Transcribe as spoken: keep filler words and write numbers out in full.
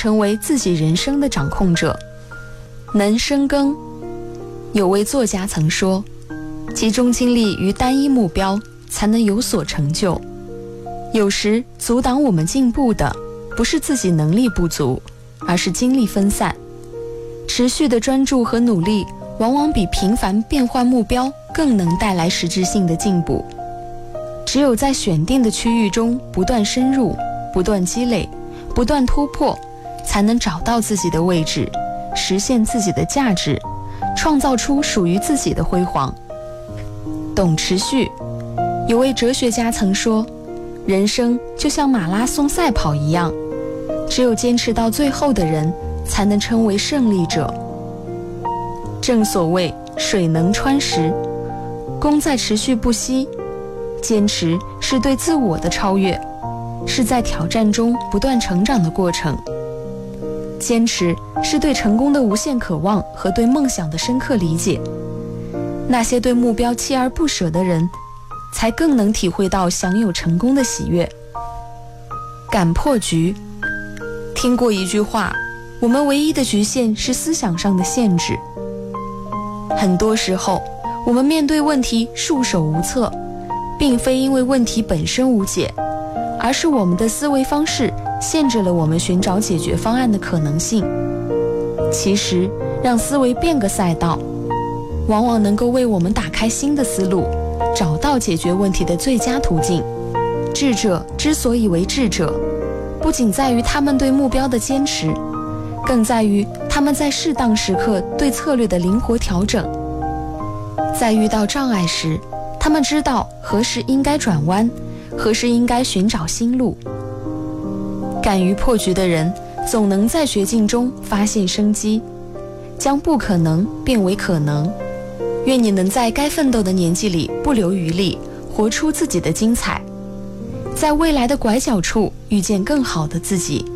成为自己人生的掌控者，能深耕。有位作家曾说，集中精力于单一目标，才能有所成就。有时阻挡我们进步的，不是自己能力不足，而是精力分散。持续的专注和努力，往往比频繁变换目标更能带来实质性的进步。只有在选定的区域中不断深入，不断积累，不断突破，才能找到自己的位置，实现自己的价值，创造出属于自己的辉煌。懂持续。有位哲学家曾说，人生就像马拉松赛跑一样，只有坚持到最后的人，才能称为胜利者。正所谓水能穿石，功在持续不息。坚持是对自我的超越，是在挑战中不断成长的过程。坚持是对成功的无限渴望和对梦想的深刻理解。那些对目标锲而不舍的人，才更能体会到享有成功的喜悦。敢破局。听过一句话，我们唯一的局限是思想上的限制。很多时候，我们面对问题束手无策，并非因为问题本身无解，而是我们的思维方式限制了我们寻找解决方案的可能性。其实，让思维变个赛道，往往能够为我们打开新的思路，找到解决问题的最佳途径。智者之所以为智者，不仅在于他们对目标的坚持，更在于他们在适当时刻对策略的灵活调整。在遇到障碍时，他们知道何时应该转弯，何时应该寻找新路。敢于破局的人，总能在绝境中发现生机，将不可能变为可能。愿你能在该奋斗的年纪里不留余力，活出自己的精彩，在未来的拐角处遇见更好的自己。